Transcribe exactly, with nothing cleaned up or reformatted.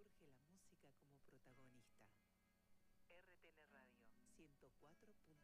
Surge la música como protagonista. R T L Radio ciento cuatro punto